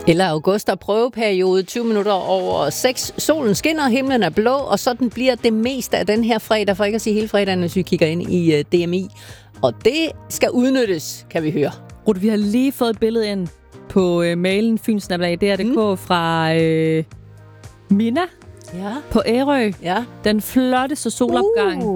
Eller august og prøveperiode, 20 minutter over 6. Solen skinner, himlen er blå, og sådan bliver det meste af den her fredag, for ikke at sige hele fredagen, hvis vi kigger ind i DMI. Og det skal udnyttes, kan vi høre. Rutte, vi har lige fået et billede ind på mailen fynsnabelag.dk fra Minna på Ærø. Ja. Den flotteste solopgang